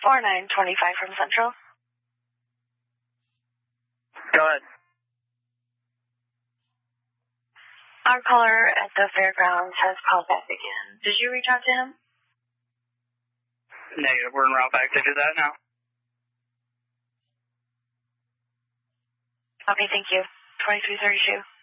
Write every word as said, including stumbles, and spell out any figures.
four nine two five from Central. Go ahead. Our caller at the fairgrounds has called back again. Did you reach out to him? Negative. We're en route back to do that now. Okay, thank you. twenty-three thirty-two.